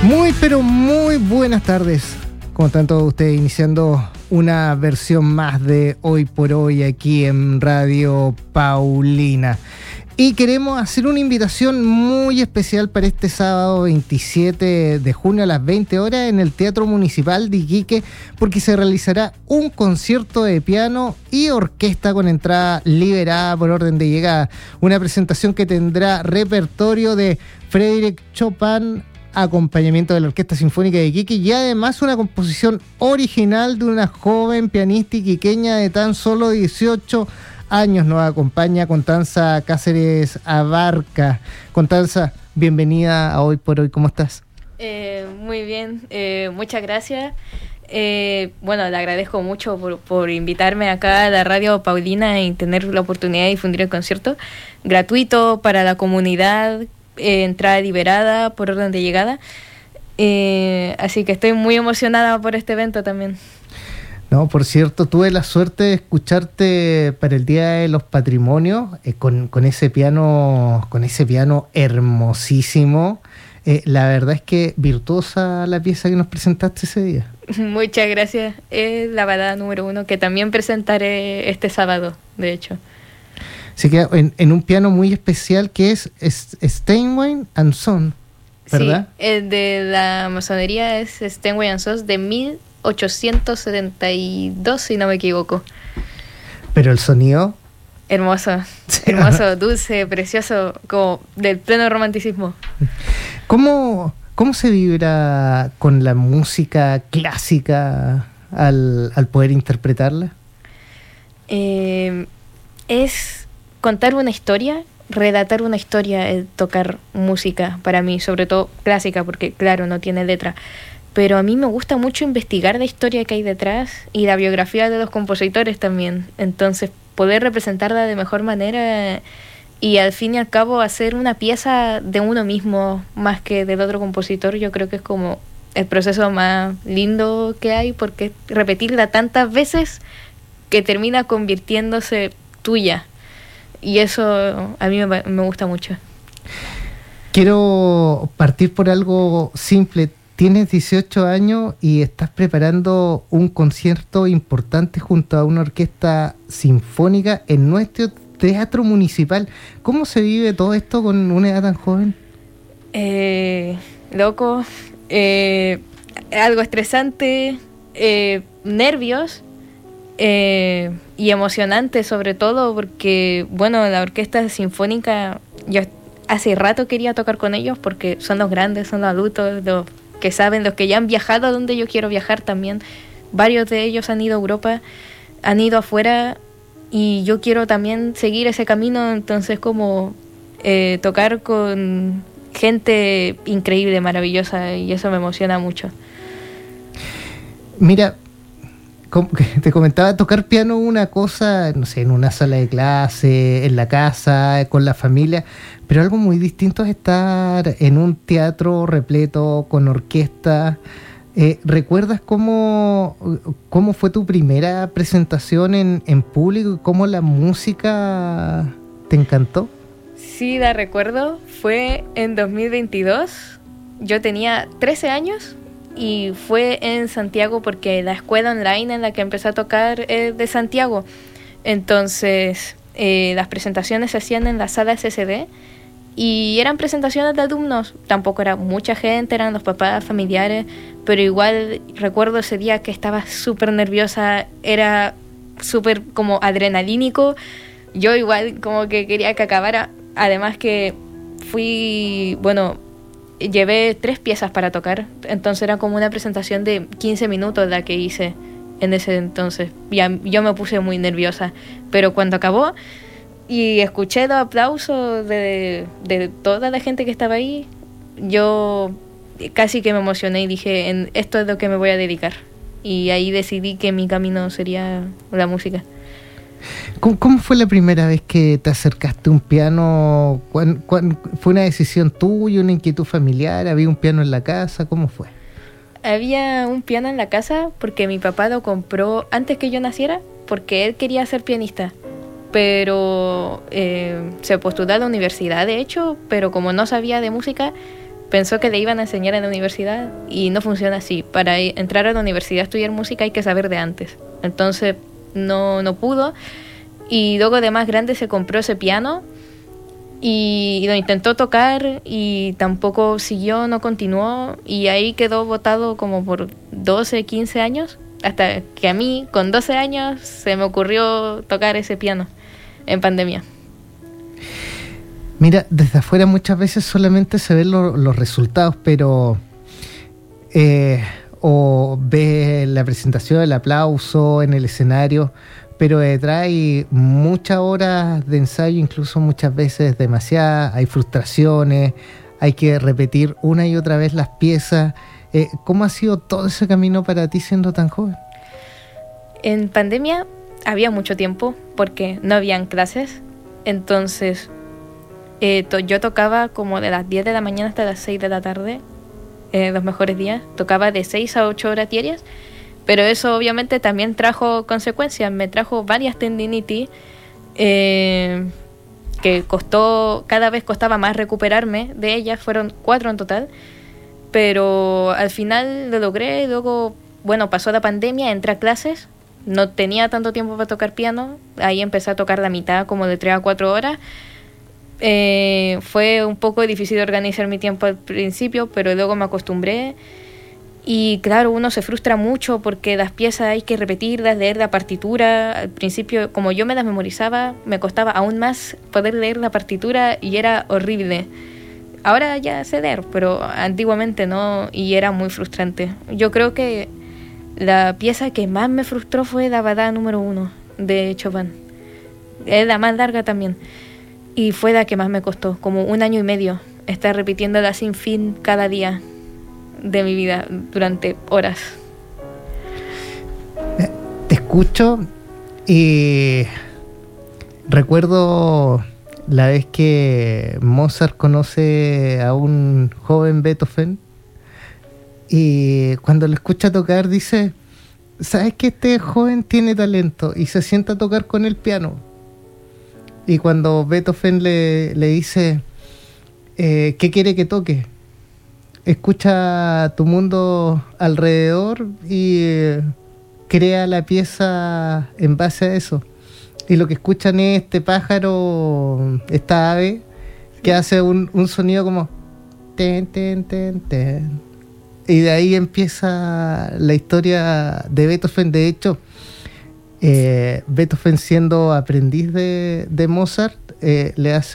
Muy, pero muy buenas tardes. ¿Cómo están todos ustedes? Iniciando una versión más de Hoy por Hoy aquí en Radio Paulina. Y queremos hacer una invitación muy especial para este sábado 27 de junio a las 20 horas en el Teatro Municipal de Iquique, porque se realizará un concierto de piano y orquesta con entrada liberada por orden de llegada. Una presentación que tendrá repertorio de Frédéric Chopin, acompañamiento de la Orquesta Sinfónica de Iquique y además una composición original de una joven pianista iquiqueña de tan solo 18 años. Nos acompaña Constanza Cáceres Abarca. Constanza, bienvenida a Hoy por Hoy, ¿cómo estás? Muy bien, muchas gracias. Bueno, le agradezco mucho por invitarme acá a la Radio Paulina y tener la oportunidad de difundir el concierto gratuito para la comunidad. Entrada liberada por orden de llegada, así que estoy muy emocionada por este evento también. No, por cierto, tuve la suerte de escucharte para el Día de los Patrimonios con ese piano hermosísimo. La verdad es que virtuosa la pieza que nos presentaste ese día. Muchas gracias. Es la balada número 1 que también presentaré este sábado, de hecho. Se queda en un piano muy especial que es Steinway and Son, ¿verdad? Sí, el de la masonería es Steinway and Sons de 1872, si no me equivoco. Pero el sonido... Hermoso, sí. Hermoso, dulce, precioso, como del pleno romanticismo. ¿Cómo se vibra con la música clásica al poder interpretarla? Es contar una historia, relatar una historia, tocar música para mí, sobre todo clásica, porque claro, no tiene letra. Pero a mí me gusta mucho investigar la historia que hay detrás y la biografía de los compositores también. Entonces, poder representarla de mejor manera y al fin y al cabo hacer una pieza de uno mismo más que del otro compositor, yo creo que es como el proceso más lindo que hay, porque repetirla tantas veces que termina convirtiéndose tuya. Y eso a mí me gusta mucho. Quiero partir por algo simple. Tienes 18 años y estás preparando un concierto importante junto a una orquesta sinfónica en nuestro Teatro Municipal. ¿Cómo se vive todo esto con una edad tan joven? Loco, algo estresante, nervios. Y emocionante sobre todo porque, bueno, la orquesta sinfónica, yo hace rato quería tocar con ellos porque son los grandes, son los adultos, los que saben, los que ya han viajado a donde yo quiero viajar también. Varios de ellos han ido a Europa, han ido afuera y yo quiero también seguir ese camino, entonces como tocar con gente increíble, maravillosa, y eso me emociona mucho. Mira, te comentaba, tocar piano una cosa, no sé, en una sala de clase, en la casa, con la familia, pero algo muy distinto es estar en un teatro repleto, con orquesta. ¿Recuerdas cómo fue tu primera presentación en público y cómo la música te encantó? Sí, la recuerdo, fue en 2022, yo tenía 13 años. Y fue en Santiago porque la escuela online en la que empecé a tocar es de Santiago. Entonces, las presentaciones se hacían en la sala SSD y eran presentaciones de alumnos. Tampoco era mucha gente, eran los papás, familiares, pero igual recuerdo ese día que estaba súper nerviosa, era súper como adrenalínico. Yo igual como que quería que acabara, además que llevé 3 piezas para tocar, entonces era como una presentación de 15 minutos la que hice en ese entonces. Yo me puse muy nerviosa, pero cuando acabó y escuché los aplausos de toda la gente que estaba ahí, yo casi que me emocioné y dije, esto es lo que me voy a dedicar. Y ahí decidí que mi camino sería la música. ¿Cómo fue la primera vez que te acercaste a un piano? ¿Fue una decisión tuya, una inquietud familiar? ¿Había un piano en la casa? ¿Cómo fue? Había un piano en la casa porque mi papá lo compró antes que yo naciera, porque él quería ser pianista. Pero se postuló a la universidad, de hecho, pero como no sabía de música, pensó que le iban a enseñar en la universidad y no funciona así. Para entrar a la universidad a estudiar música hay que saber de antes. Entonces no pudo, y luego de más grande se compró ese piano y lo intentó tocar y tampoco siguió, no continuó, y ahí quedó botado como por 12, 15 años, hasta que a mí con 12 años se me ocurrió tocar ese piano en pandemia. Mira, desde afuera muchas veces solamente se ven los resultados, pero o ves la presentación, el aplauso en el escenario, pero detrás hay muchas horas de ensayo, incluso muchas veces demasiadas, hay frustraciones, hay que repetir una y otra vez las piezas. ¿Cómo ha sido todo ese camino para ti siendo tan joven? En pandemia había mucho tiempo porque no habían clases, entonces yo tocaba como de las 10 de la mañana hasta las 6 de la tarde, los mejores días, tocaba de 6 a 8 horas diarias, pero eso obviamente también trajo consecuencias, me trajo varias tendinitis, que cada vez costaba más recuperarme de ellas, fueron 4 en total, pero al final lo logré. Luego, bueno, pasó la pandemia, entré a clases, no tenía tanto tiempo para tocar piano, ahí empecé a tocar la mitad, como de 3 a 4 horas. Fue un poco difícil organizar mi tiempo al principio, pero luego me acostumbré. Y claro, uno se frustra mucho porque las piezas hay que repetirlas, leer la partitura. Al principio, como yo me las memorizaba, me costaba aún más poder leer la partitura y era horrible. Ahora ya sé leer, pero antiguamente no, y era muy frustrante. Yo creo que la pieza que más me frustró fue la balada número 1 de Chopin. Es la más larga también. Y fue la que más me costó, como 1 año y medio, estar repitiéndola sin fin cada día de mi vida durante horas. Te escucho y recuerdo la vez que Mozart conoce a un joven Beethoven y cuando lo escucha tocar dice: ¿sabes que este joven tiene talento? Y se sienta a tocar con el piano. Y cuando Beethoven le dice: ¿qué quiere que toque? Escucha tu mundo alrededor y crea la pieza en base a eso. Y lo que escuchan es este pájaro, esta ave, que hace un sonido como ten, ten, ten, ten. Y de ahí empieza la historia de Beethoven. De hecho, Beethoven, siendo aprendiz de Mozart, le hace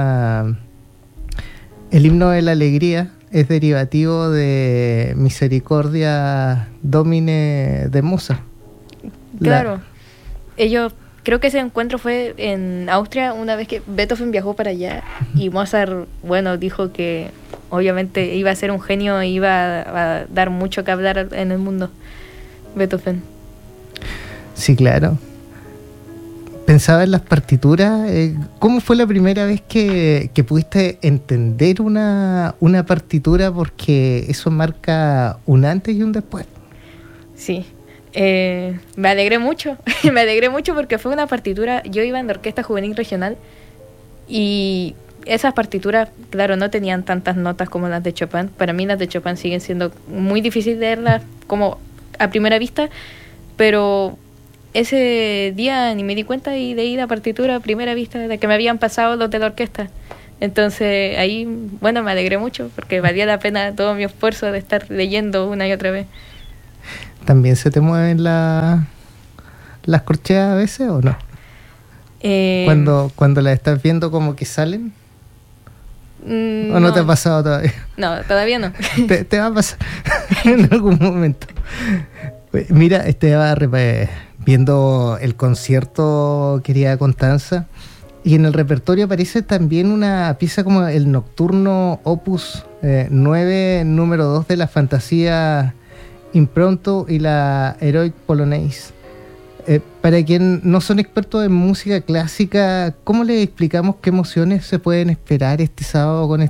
el himno de la alegría. Es derivativo de Misericordia Domine de Mozart. Claro. Creo que ese encuentro fue en Austria, una vez que Beethoven viajó para allá, y Mozart, bueno, dijo que obviamente iba a ser un genio e iba a dar mucho que hablar en el mundo, Beethoven. Sí, claro. Pensaba en las partituras. ¿Cómo fue la primera vez que pudiste entender una partitura? Porque eso marca un antes y un después. Sí, me alegré mucho. Me alegré mucho porque fue una partitura. Yo iba en la Orquesta Juvenil Regional y esas partituras, claro, no tenían tantas notas como las de Chopin. Para mí las de Chopin siguen siendo muy difíciles de leerlas como a primera vista, pero ese día ni me di cuenta y leí la partitura a primera vista de que me habían pasado los de la orquesta. Entonces ahí, bueno, me alegré mucho porque valía la pena todo mi esfuerzo de estar leyendo una y otra vez. ¿También se te mueven las corcheas a veces o no? Cuando las estás viendo como que salen. ¿O no te ha pasado todavía? No, todavía no. Te va a pasar en algún momento. Mira, viendo el concierto, querida Constanza, y en el repertorio aparece también una pieza como el Nocturno Opus 9, número 2 de la Fantasía Impronto y la Heroic Polonaise. Para quienes no son expertos en música clásica, ¿cómo les explicamos qué emociones se pueden esperar este sábado con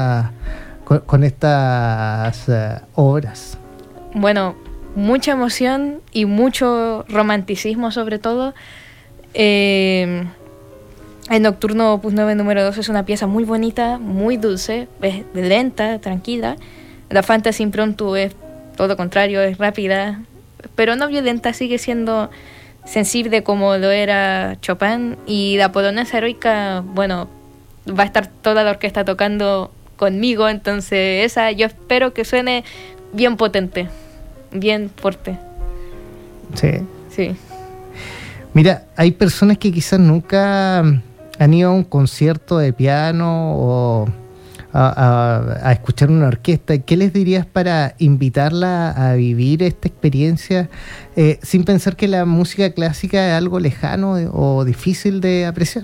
estas obras? Bueno, mucha emoción y mucho romanticismo sobre todo. El Nocturno Opus 9 número 2 es una pieza muy bonita, muy dulce, es lenta, tranquila. La Fantasy Impromptu es todo lo contrario, es rápida, pero no violenta, sigue siendo sensible como lo era Chopin. Y la Polonesa Heroica, bueno, va a estar toda la orquesta tocando conmigo, entonces esa yo espero que suene bien potente, bien fuerte. Sí. Sí. Mira, hay personas que quizás nunca han ido a un concierto de piano o a escuchar una orquesta. ¿Qué les dirías para invitarla a vivir esta experiencia sin pensar que la música clásica es algo lejano o difícil de apreciar?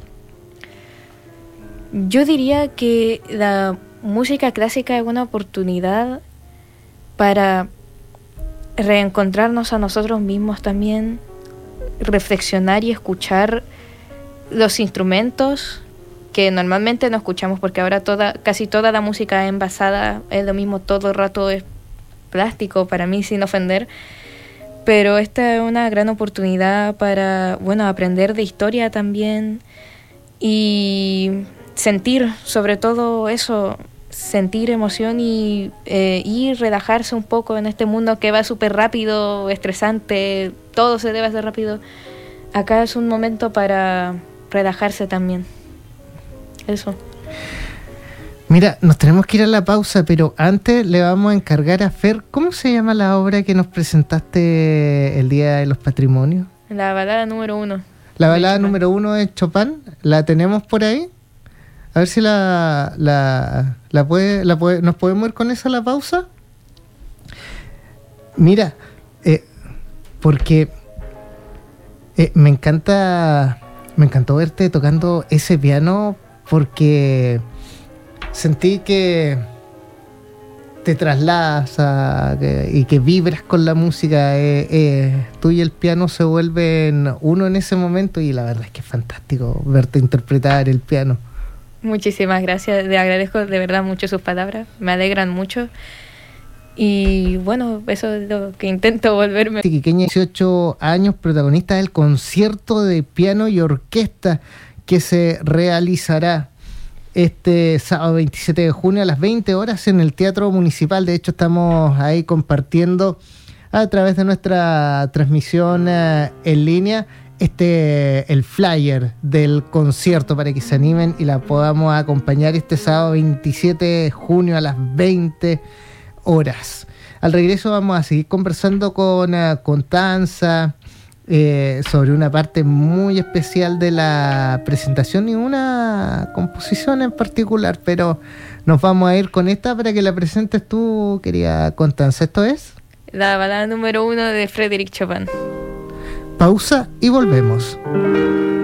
Yo diría que la música clásica es una oportunidad para reencontrarnos a nosotros mismos también, reflexionar y escuchar los instrumentos que normalmente no escuchamos, porque ahora casi toda la música envasada es lo mismo, todo el rato es plástico, para mí, sin ofender, pero esta es una gran oportunidad para, bueno, aprender de historia también y sentir, sobre todo eso, sentir emoción y relajarse un poco en este mundo que va súper rápido, estresante, todo se debe hacer rápido. Acá es un momento para relajarse también. Eso. Mira, nos tenemos que ir a la pausa, pero antes le vamos a encargar a Fer, ¿cómo se llama la obra que nos presentaste el Día de los Patrimonios? La balada número 1. La balada número 1 de Chopin, ¿la tenemos por ahí? A ver si nos podemos ir con esa a la pausa. Mira, porque me encantó verte tocando ese piano, porque sentí que te trasladas y que vibras con la música. Tú y el piano se vuelven uno en ese momento, y la verdad es que es fantástico verte interpretar el piano. Muchísimas gracias, le agradezco de verdad mucho sus palabras, me alegran mucho. Y bueno, eso es lo que intento volverme. Tiquiqueña, 18 años, protagonista del concierto de piano y orquesta que se realizará este sábado 27 de junio a las 20 horas en el Teatro Municipal. De hecho, estamos ahí compartiendo a través de nuestra transmisión en línea el flyer del concierto para que se animen y la podamos acompañar este sábado 27 de junio a las 20 horas. Al regreso vamos a seguir conversando con Constanza sobre una parte muy especial de la presentación y una composición en particular, pero nos vamos a ir con esta para que la presentes tú, querida Constanza. Esto es la balada número 1 de Frédéric Chopin. Pausa y volvemos.